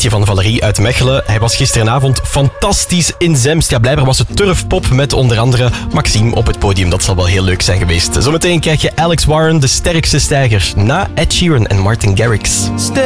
berichtje van Valerie uit Mechelen. Hij was gisteravond fantastisch in Zemst. Ja, blijkbaar was het turfpop met onder andere Maxime op het podium. Dat zal wel heel leuk zijn geweest. Zometeen krijg je Alex Warren, de sterkste stijger, na Ed Sheeran en Martin Garrix.